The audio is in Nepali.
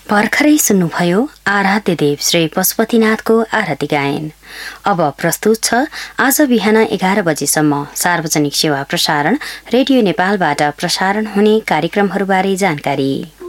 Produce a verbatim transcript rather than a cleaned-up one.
भर्खरै सुन्नुभयो आराध्य देव श्री पशुपतिनाथको आरती गायन। अब प्रस्तुत छ आज बिहान एघार बजेसम्म सार्वजनिक सेवा प्रसारण रेडियो नेपालबाट प्रसारण हुने कार्यक्रमहरूबारे जानकारी।